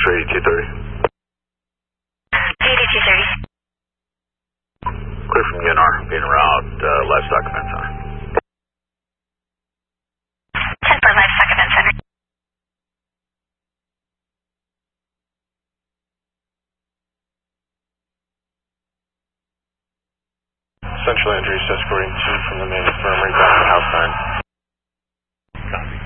8230. 8230. Clear from UNR, being around Livestock Event Center. 10 for Livestock Event Center. Central Andrews escorting 2 from the main infirmary back to house 9.